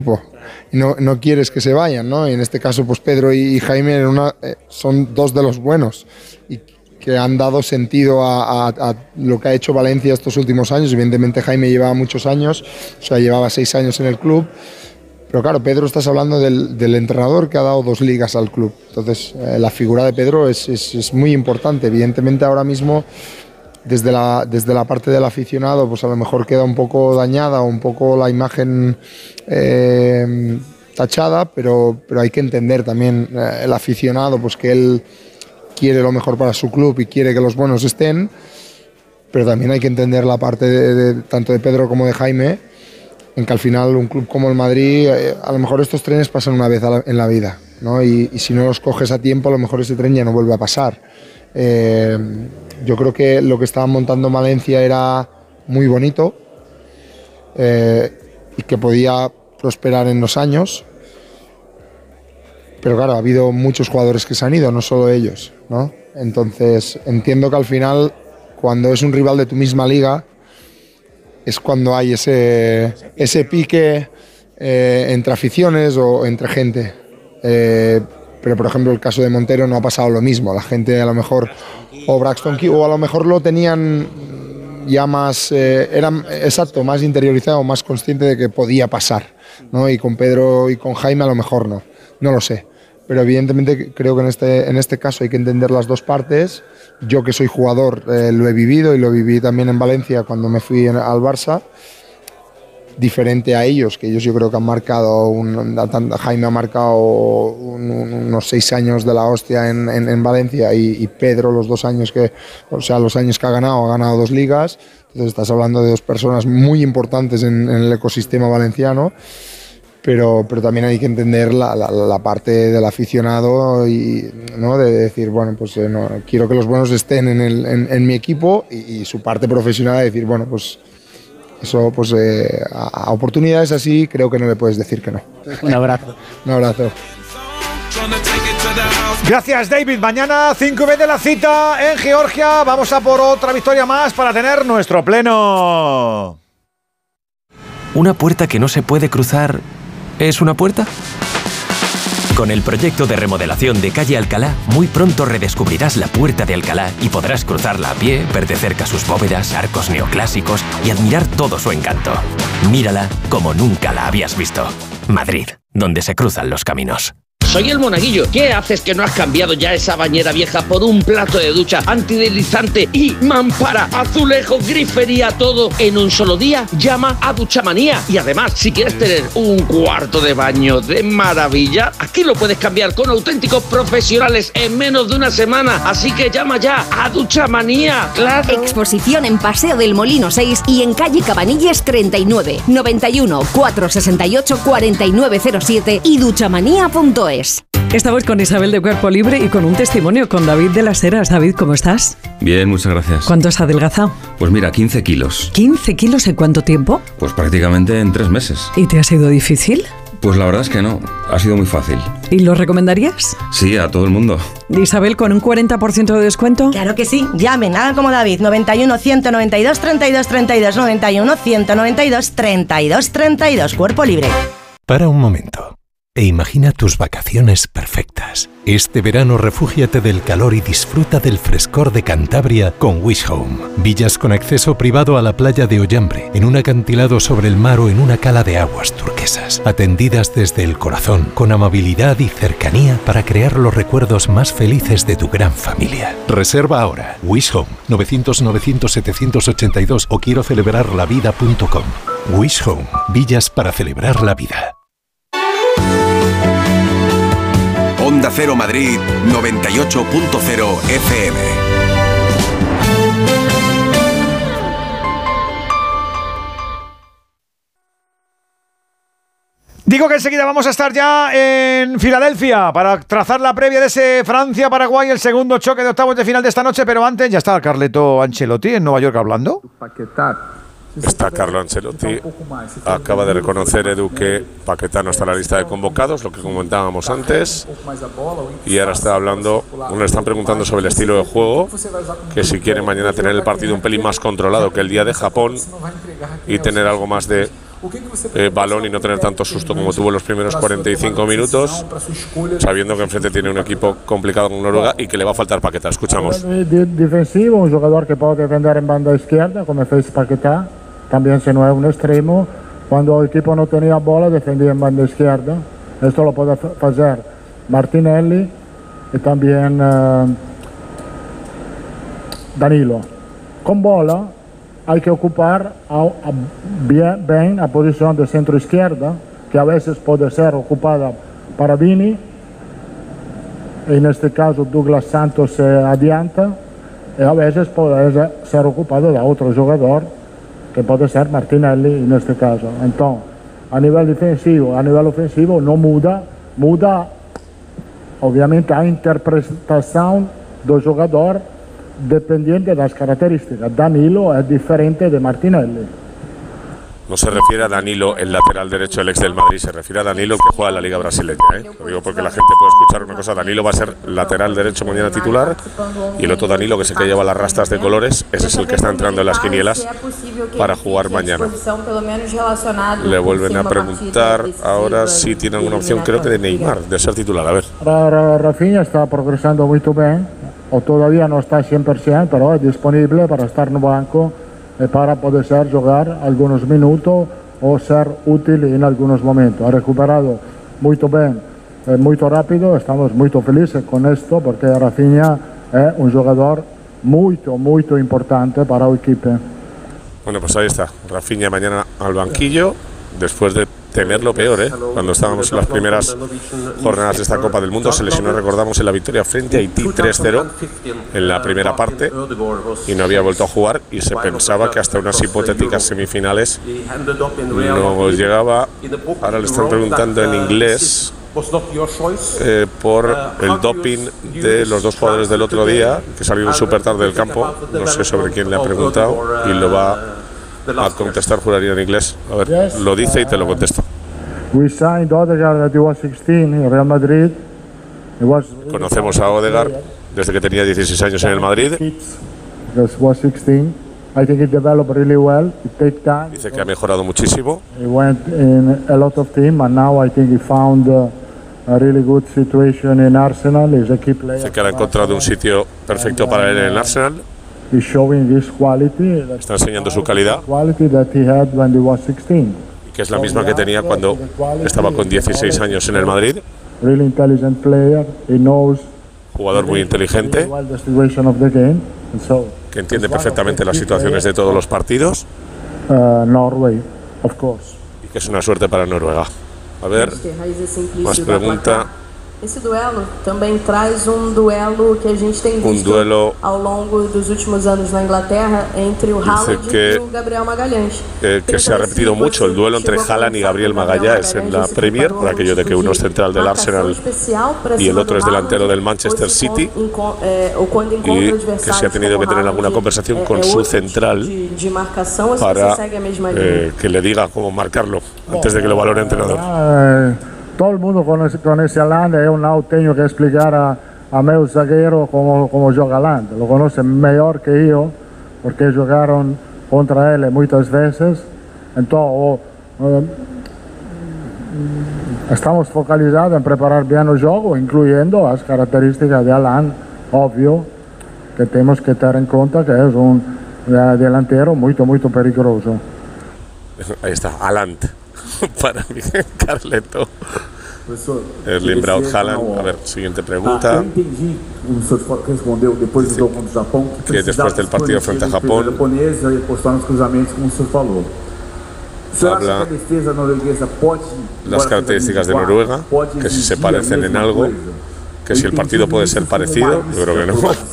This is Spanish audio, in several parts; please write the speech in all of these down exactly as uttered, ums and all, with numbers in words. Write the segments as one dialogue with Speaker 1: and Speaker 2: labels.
Speaker 1: y no, no quieres que se vayan, ¿no? Y en este caso, pues Pedro y Jaime en una, eh, son dos de los buenos y que han dado sentido a, a, a lo que ha hecho Valencia estos últimos años. Evidentemente Jaime llevaba muchos años, o sea, llevaba seis años en el club, pero claro, Pedro, estás hablando del, del entrenador que ha dado dos ligas al club. Entonces, eh, la figura de Pedro es, es, es muy importante. Evidentemente ahora mismo, desde la, desde la parte del aficionado, pues a lo mejor queda un poco dañada, un poco la imagen eh, tachada, pero, pero hay que entender también eh, el aficionado, pues que él quiere lo mejor para su club y quiere que los buenos estén, pero también hay que entender la parte de, de, tanto de Pedro como de Jaime, en que al final un club como el Madrid, eh, a lo mejor estos trenes pasan una vez a la, en la vida, ¿no? Y, y si no los coges a tiempo, a lo mejor ese tren ya no vuelve a pasar. Eh, yo creo que lo que estaban montando en Valencia era muy bonito eh, y que podía prosperar en los años, pero claro, ha habido muchos jugadores que se han ido, no solo ellos, ¿no? Entonces entiendo que al final, cuando es un rival de tu misma liga, es cuando hay ese, ese pique eh, entre aficiones o entre gente. Eh, pero por ejemplo el caso de Montero no ha pasado lo mismo. La gente a lo mejor, o Braxton Key, o a lo mejor lo tenían ya más, eh, eran, exacto, más interiorizado, más consciente de que podía pasar, ¿no? Y con Pedro y con Jaime a lo mejor no, no lo sé. Pero evidentemente creo que en este, en este caso hay que entender las dos partes. Yo, que soy jugador, eh, lo he vivido y lo viví también en Valencia cuando me fui en, al Barça. Diferente a ellos, que ellos yo creo que han marcado, un, Jaime ha marcado un, un, unos seis años de la hostia en, en, en Valencia y, y Pedro los dos años que, o sea, los años que ha ganado, ha ganado dos ligas. Entonces estás hablando de dos personas muy importantes en, en el ecosistema valenciano. Pero, pero también hay que entender la, la, la parte del aficionado y, ¿no? De decir, bueno, pues eh, no, quiero que los buenos estén en, el, en, en mi equipo y, y su parte profesional de decir, bueno, pues eso, pues eh, a, a oportunidades así creo que no le puedes decir que no.
Speaker 2: Un abrazo.
Speaker 1: Un abrazo.
Speaker 3: Gracias, David. Mañana cinco y media la cita en Georgia. Vamos a por otra victoria más para tener nuestro pleno.
Speaker 4: Una puerta que no se puede cruzar... ¿Es una puerta? Con el proyecto de remodelación de Calle Alcalá, muy pronto redescubrirás la Puerta de Alcalá y podrás cruzarla a pie, ver de cerca sus bóvedas, arcos neoclásicos y admirar todo su encanto. Mírala como nunca la habías visto. Madrid, donde se cruzan los caminos.
Speaker 5: Soy el Monaguillo. ¿Qué haces que no has cambiado ya esa bañera vieja por un plato de ducha antideslizante y mampara, azulejos, grifería, todo en un solo día? Llama a Duchamanía. Y además, si quieres tener un cuarto de baño de maravilla, aquí lo puedes cambiar con auténticos profesionales en menos de una semana. Así que llama ya a Duchamanía. ¡Claro!
Speaker 6: Exposición en Paseo del Molino seis y en calle Cabanilles treinta y nueve, noventa y uno, cuatrocientos sesenta y ocho, cuarenta y nueve cero siete y duchamanía punto es.
Speaker 7: Estamos con Isabel de Cuerpo Libre y con un testimonio con David de las Heras. David, ¿cómo estás?
Speaker 8: Bien, muchas gracias.
Speaker 7: ¿Cuánto has adelgazado?
Speaker 8: Pues mira, quince kilos.
Speaker 7: ¿quince kilos en cuánto tiempo?
Speaker 8: Pues prácticamente en tres meses.
Speaker 7: ¿Y te ha sido difícil?
Speaker 8: Pues la verdad es que no, ha sido muy fácil.
Speaker 7: ¿Y lo recomendarías?
Speaker 8: Sí, a todo el mundo.
Speaker 7: Isabel, ¿con un cuarenta por ciento de descuento?
Speaker 9: Claro que sí, llamen, hagan como David, noventa y uno, ciento noventa y dos, treinta y dos, treinta y dos, noventa y uno, ciento noventa y dos, treinta y dos, treinta y dos, Cuerpo Libre.
Speaker 10: Para un momento e imagina tus vacaciones perfectas. Este verano refúgiate del calor y disfruta del frescor de Cantabria con Wish Home. Villas con acceso privado a la playa de Ollambre, en un acantilado sobre el mar o en una cala de aguas turquesas. Atendidas desde el corazón, con amabilidad y cercanía para crear los recuerdos más felices de tu gran familia. Reserva ahora. Wish Home, novecientos, novecientos, setecientos ochenta y dos o quiero celebrar la vida punto com. Wish Home, villas para celebrar la vida.
Speaker 11: Onda Cero Madrid noventa y ocho punto cero F M.
Speaker 3: Digo que enseguida vamos a estar ya en Filadelfia para trazar la previa de ese Francia-Paraguay, el segundo choque de octavos de final de esta noche, pero antes ya está Carleto Ancelotti en Nueva York hablando.
Speaker 12: Está Carlo Ancelotti, acaba de reconocer, Edu, que Paquetá no está en la lista de convocados, lo que comentábamos antes, y ahora está hablando, le están preguntando sobre el estilo de juego, que si quiere mañana tener el partido un pelín más controlado que el día de Japón y tener algo más de eh, balón y no tener tanto susto como tuvo en los primeros cuarenta y cinco minutos, sabiendo que enfrente tiene un equipo complicado con Noruega y que le va a faltar Paquetá. Escuchamos.
Speaker 2: Defensivo, un jugador que puede defender en banda izquierda, como fez Paquetá, también si no es un extremo. Cuando el equipo no tenía bola, defendía en banda izquierda. Esto lo puede hacer Martinelli y también uh, Danilo. Con bola hay que ocupar a, a bien, bien la posición de centro izquierda, que a veces puede ser ocupada para Vini. En este caso Douglas Santos se adianta y a veces puede ser ocupado de otro jugador, que puede ser Martinelli en este caso. Entonces, a nivel defensivo, a nivel ofensivo no muda, muda obviamente a interpretación del jugador dependiente de las características. Danilo es diferente de Martinelli.
Speaker 12: No se refiere a Danilo, el lateral derecho, el ex del Madrid, se refiere a Danilo, que juega en la Liga Brasileña, ¿eh? Lo digo porque la gente puede escuchar una cosa. Danilo va a ser lateral derecho mañana titular, y el otro Danilo, que sé que lleva las rastas de colores, ese es el que está entrando en las quinielas para jugar mañana. Le vuelven a preguntar ahora si tiene alguna opción, creo que de Neymar, de ser titular. A ver.
Speaker 2: Rafinha está progresando muy bien, o todavía no está cien por ciento, pero es disponible para estar en el banco, para poder ser jugar algunos minutos o ser útil en algunos momentos. Ha recuperado muy bien, eh, muy rápido. Estamos muy felices con esto porque Rafinha es un jugador muy, muy importante para el equipo.
Speaker 12: Bueno, pues ahí está. Rafinha mañana al banquillo, después de temer lo peor, ¿eh? Cuando estábamos en las primeras jornadas de esta Copa del Mundo, se lesionó, recordamos, en la victoria frente a Haití tres cero en la primera parte y no había vuelto a jugar, y se pensaba que hasta unas hipotéticas semifinales no llegaba. Ahora le están preguntando en inglés eh, por el doping de los dos jugadores del otro día, que salieron súper tarde del campo. No sé sobre quién le ha preguntado y lo va a contestar, juraría, en inglés. A ver, lo dice y te lo contesto.
Speaker 2: We signed Odegaard that he was sixteen in Real Madrid. He was
Speaker 12: Conocemos a Odegaard desde que tenía dieciséis años en el Madrid.
Speaker 2: Was sixteen. I think he developed really well. It takes time.
Speaker 12: Dice que ha mejorado muchísimo.
Speaker 2: He went in a lot of teams, and now I think he found a really good situation in Arsenal. He's a key player.
Speaker 12: Dice que ha encontrado un sitio perfecto para él en el Arsenal.
Speaker 2: He's showing his quality.
Speaker 12: Está enseñando su calidad,
Speaker 2: Quality that he had when he was sixteen.
Speaker 12: que es la misma que tenía cuando estaba con dieciséis años en el Madrid.
Speaker 2: Really intelligent player. He knows
Speaker 12: Jugador muy inteligente,
Speaker 2: well the situation of the game. And so,
Speaker 12: que entiende perfectamente las situaciones de todos los partidos,
Speaker 2: uh, Norway, of course.
Speaker 12: y que es una suerte para Noruega. A ver, más pregunta.
Speaker 13: Esse duelo também traz um duelo que a gente tem
Speaker 12: Un
Speaker 13: visto
Speaker 12: duelo
Speaker 13: ao longo dos últimos anos na Inglaterra entre o Haaland
Speaker 12: que,
Speaker 13: e o Gabriel Magalhães.
Speaker 12: eh, que se ha repetido mucho el duelo entre Haaland y Gabriel Magalhães en la Premier, por aquello de que uno es central del Arsenal y el otro es delantero del Manchester City, y que se ha tenido que tener alguna conversación con su central para eh, que le diga cómo marcarlo antes de que lo valore el entrenador.
Speaker 2: Uh, todo el mundo conoce, conoce a Haaland, eu não tenho que explicar a, a meu zagueiro como, como joga Haaland. Lo conoce mejor que yo, porque jugaron contra él muchas veces. Entonces, uh, estamos focalizados en preparar bien el juego, incluyendo las características de Haaland. Obvio que tenemos que tener en cuenta que es un uh, delantero muy, muy peligroso.
Speaker 12: Ahí está, Haaland. Para mí, Carleto. Erling Braut Haaland. A ver, siguiente pregunta. Que después del partido frente a Japón, habla las características de Noruega, que si se parecen en algo, que si el partido puede ser parecido, yo creo que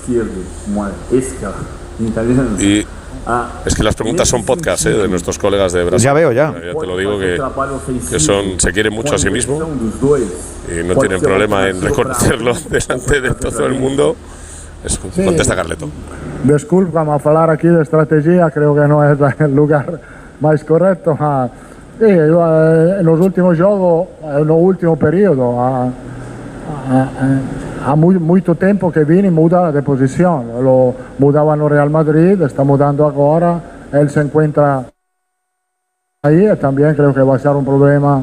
Speaker 12: no. Y es que las preguntas son podcast, ¿eh? De nuestros colegas de Brasil.
Speaker 3: Ya veo, ya.
Speaker 12: Ya te lo digo, que, que son, se quieren mucho a sí mismos y no tienen problema en reconocerlo delante de todo el mundo. Es, contesta Carleto.
Speaker 2: Disculpa, vamos a hablar aquí de estrategia, creo que no es el lugar más correcto. Ah, sí, en los últimos juegos, en el último periodo, ah, ah, ah, ha muy, mucho tiempo que Vini muda de posición. Lo mudaba en Real Madrid, está mudando ahora. Él se encuentra Aí também creio que vai ser um problema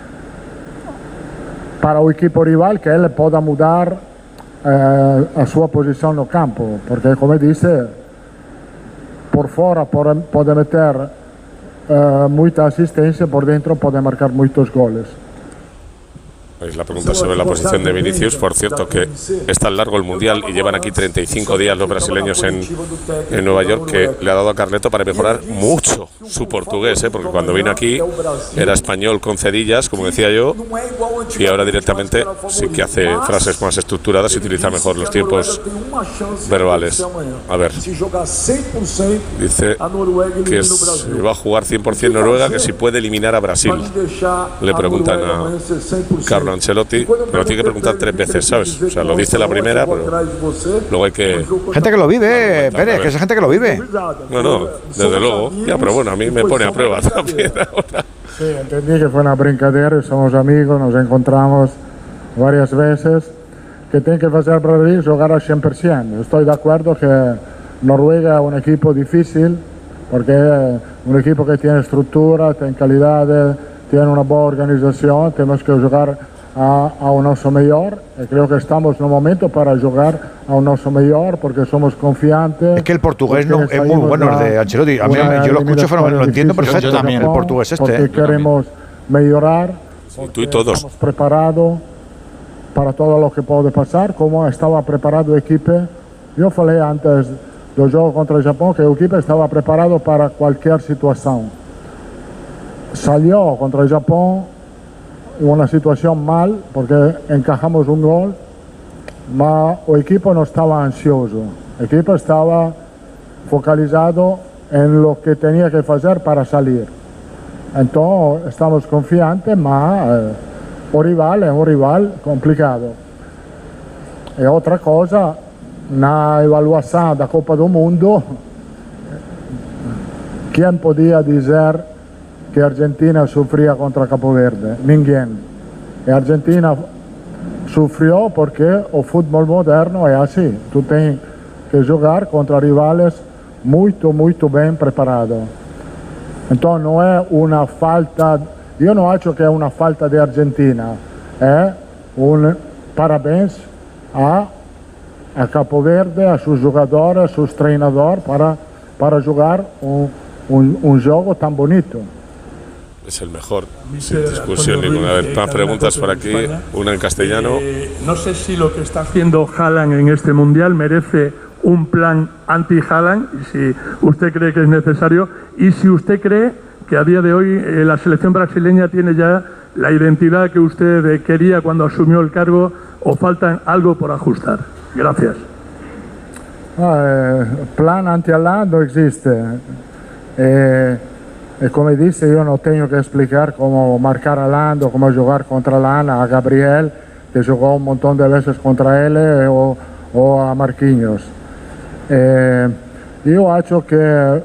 Speaker 2: para o equipo rival, que ele possa mudar eh, a sua posição no campo, porque como disse, por fora pode, pode meter eh, muita assistência, por dentro pode marcar muitos goles.
Speaker 12: Es la pregunta sobre la posición de Vinicius. Por cierto, que es tan largo el Mundial y llevan aquí treinta y cinco días los brasileños en, en Nueva York, que le ha dado a Carleto para mejorar mucho su portugués, ¿eh? Porque cuando vino aquí era español con cedillas, como decía yo, y ahora directamente sí que hace frases más estructuradas y utiliza mejor los tiempos verbales. A ver, dice que es, va a jugar cien por cien Noruega, que si puede eliminar a Brasil. Le preguntan a Carlo Ancelotti, pero tiene que preguntar tres veces, ¿sabes? O sea, lo dice la primera, pero luego hay que...
Speaker 3: Gente que lo vive, Pérez, que es gente que lo vive.
Speaker 12: No, no, desde luego. Ya, pero bueno, a mí me pone a prueba también ahora.
Speaker 2: Sí, entendí que fue una brincadera, somos amigos, nos encontramos varias veces. Que tiene que hacer Brasil jugar al cien por cien. Estoy de acuerdo que Noruega es un equipo difícil, porque es un equipo que tiene estructura, tiene calidad, tiene una buena organización. Tenemos que jugar a, a un oso mejor. Y creo que estamos en un momento para jugar a un oso mejor, porque somos confiantes.
Speaker 3: Es que el portugués no, es muy bueno, el de Ancelotti. A mí, yo lo escucho, pero lo entiendo perfecto. Yo también, el portugués este.
Speaker 2: Porque
Speaker 3: ¿eh?
Speaker 2: queremos mejorar.
Speaker 12: Sí, tú y todos.
Speaker 2: Estamos preparados para todo lo que puede pasar, como estaba preparado el equipo. Yo falei antes del juego contra el Japón que el equipo estaba preparado para cualquier situación. Salió contra el Japón en una situación mal, porque encajamos un gol, pero el equipo no estaba ansioso. El equipo estaba focalizado en lo que tenía que hacer para salir. Entonces estamos confiantes, pero eh, el rival es un rival complicado. Y otra cosa, na evaluación da Copa do Mundo, ¿quién podía decir que Argentina sufría contra Capo Verde? Ninguém. Y Argentina sufrió porque el fútbol moderno es así. Tú tienes que jugar contra rivales muy, muy bien preparados. Entonces no es una falta, yo no creo que es una falta de Argentina, es un parabéns a, a Capo Verde, a sus jugadores, a sus entrenadores para, para jugar un, un, un juego tan bonito.
Speaker 12: Es el mejor, sin discusión ninguna. A ver, más preguntas por aquí, una en castellano.
Speaker 14: Eh, no sé si lo que está haciendo Haaland en este Mundial merece un plan anti-Haaland, y si usted cree que es necesario, y si usted cree que a día de hoy eh, la selección brasileña tiene ya la identidad que usted eh, quería cuando asumió el cargo, o falta algo por ajustar. Gracias.
Speaker 2: Ah, eh, plan anti-Haaland no existe. Eh, y como dice, yo no tengo que explicar cómo marcar a Haaland o cómo jugar contra Haaland a Gabriel, que jugó un montón de veces contra él, eh, o, o a Marquinhos. Eh, yo creo que eh,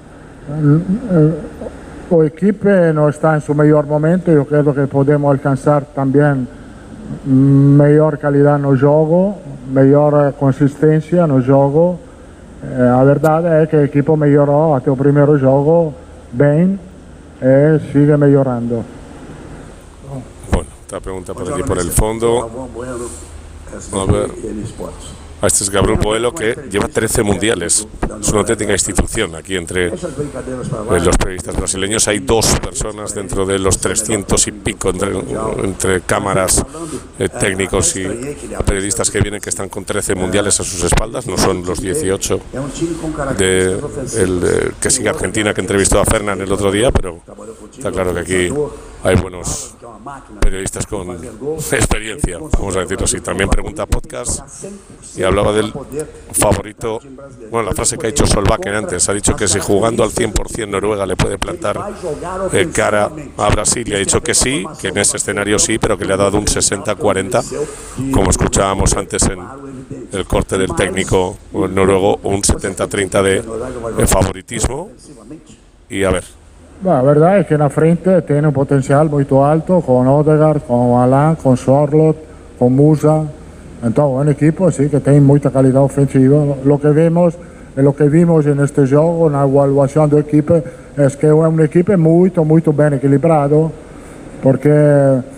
Speaker 2: el equipo no está en su mejor momento. Yo creo que podemos alcanzar también mejor calidad en el juego, mejor consistencia en el juego. Eh, la verdad es que el equipo mejoró hasta el primer juego bien y sigue mejorando.
Speaker 12: Bueno, esta pregunta por aquí por el fondo. A ver. Este es Gabriel Boelo, que lleva trece mundiales. Es una auténtica institución aquí entre los periodistas brasileños. Hay dos personas dentro de los trescientos y pico entre, entre cámaras, eh, técnicos y periodistas que vienen, que están con trece mundiales a sus espaldas. No son los dieciocho de, el, de, que sigue Argentina, que entrevistó a Fernán el otro día, pero está claro que aquí hay buenos periodistas con experiencia, vamos a decirlo así. También pregunta podcast y hablaba del favorito. Bueno, la frase que ha dicho Solbakken antes, ha dicho que si jugando al cien por cien Noruega le puede plantar eh, cara a Brasil, y ha dicho que sí, que en ese escenario sí, pero que le ha dado un sesenta cuarenta, como escuchábamos antes en el corte del técnico noruego, un setenta treinta de, de favoritismo. Y a ver.
Speaker 2: La verdad es que en la frente tiene un potencial muy alto, con Odegaard, con Haaland, con Sorloth, con Musa. Entonces, un equipo sí que tiene mucha calidad ofensiva. Lo que vemos, lo que vimos en este juego, en la evaluación del equipo, è che è un equipo molto molto ben equilibrato, perché